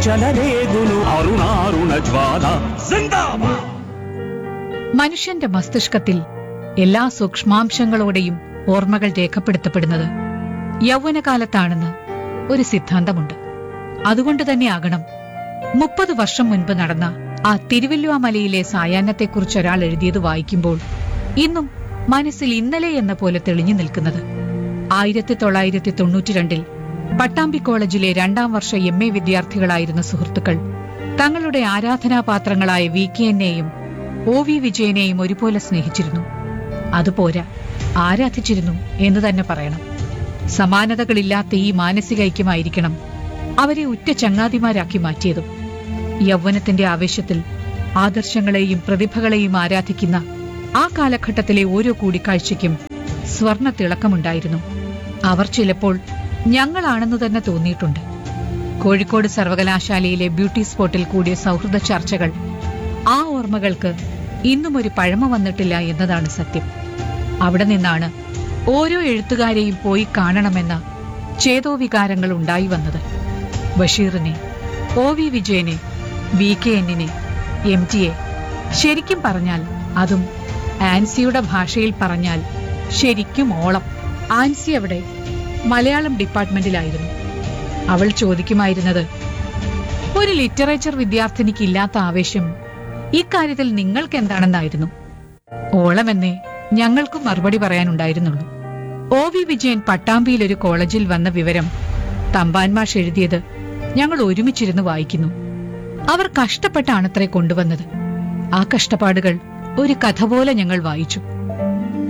ചലരേകുന്നു അരുണാരുണ ജ്വാല. സിന്ദാബാദ്. മനുഷ്യന്റെ മസ്തിഷ്കത്തിൽ എല്ലാ സൂക്ഷ്മാംശങ്ങളോടെയും ഓർമ്മകൾ രേഖപ്പെടുത്തപ്പെടുന്നത് യൗവനകാലത്താണെന്ന് ഒരു സിദ്ധാന്തമുണ്ട്. അതുകൊണ്ട് തന്നെയാകണം 30 വർഷം മുൻപ് നടന്ന ആ തിരുവല്ലുവാമലയിലെ സായാഹ്നത്തെക്കുറിച്ച് ഒരാൾ എഴുതിയത് വായിക്കുമ്പോൾ ഇന്നും മനസ്സിൽ ഇന്നലെ എന്ന പോലെ തെളിഞ്ഞു നിൽക്കുന്നത്. 1992 പട്ടാമ്പി കോളേജിലെ 2ാം വർഷ MA വിദ്യാർത്ഥികളായിരുന്ന സുഹൃത്തുക്കൾ തങ്ങളുടെ ആരാധനാപാത്രങ്ങളായ VKNനെയും OV വിജയനെയും ഒരുപോലെ സ്നേഹിച്ചിരുന്നു. അതുപോരാ, ആരാധിച്ചിരുന്നു എന്ന് തന്നെ പറയണം. സമാനതകളില്ലാത്ത ഈ മാനസിക ഐക്യമായിരിക്കണം അവരെ ഉറ്റ ചങ്ങാതിമാരാക്കി മാറ്റിയതും. യൗവനത്തിന്റെ ആവേശത്തിൽ ആദർശങ്ങളെയും പ്രതിഭകളെയും ആരാധിക്കുന്ന ആ കാലഘട്ടത്തിലെ ഓരോ കൂടിക്കാഴ്ചയ്ക്കും സ്വർണ്ണ തിളക്കമുണ്ടായിരുന്നു. അവർ ചിലപ്പോൾ ഞങ്ങളാണെന്നു തന്നെ തോന്നിയിട്ടുണ്ട്. കോഴിക്കോട് സർവകലാശാലയിലെ ബ്യൂട്ടി സ്പോട്ടിൽ കൂടിയ സൗഹൃദ ചർച്ചകൾ ആ ഓർമ്മകൾക്ക് ഇന്നും ഒരു പഴമ വന്നിട്ടില്ല എന്നതാണ് സത്യം. അവിടെ നിന്നാണ് ഓരോ എഴുത്തുകാരെയും പോയി കാണണമെന്ന ചേതോവികാരങ്ങൾ ഉണ്ടായി വന്നത്. ബഷീറിനെ, OV വിജയനെ, VKNനെ, MTയെ, ശരിക്കും പറഞ്ഞാൽ അതും ആൻസിയുടെ ഭാഷയിൽ പറഞ്ഞാൽ ശരിക്കും ഓളം. ആൻസി അവിടെ മലയാളം ഡിപ്പാർട്ട്മെന്റിലായിരുന്നു. അവൾ ചോദിക്കുമായിരുന്നത്, ഒരു ലിറ്ററേച്ചർ വിദ്യാർത്ഥിനിക്കില്ലാത്ത ആവേശം ഇക്കാര്യത്തിൽ നിങ്ങൾക്ക് എന്താണെന്നായിരുന്നു. ഓളമെന്നേ ഞങ്ങൾക്കും മറുപടി പറയാനുണ്ടായിരുന്നുള്ളൂ. OV വിജയൻ പട്ടാമ്പിയിൽ ഒരു കോളേജിൽ വന്ന വിവരം തമ്പാൻമാഷ് എഴുതിയത് ഞങ്ങൾ ഒരുമിച്ചിരുന്ന് വായിക്കുന്നു. അവർ കഷ്ടപ്പെട്ടാണത്രേ കൊണ്ടുവന്നത്. ആ കഷ്ടപ്പാടുകൾ ഒരു കഥ പോലെ ഞങ്ങൾ വായിച്ചു.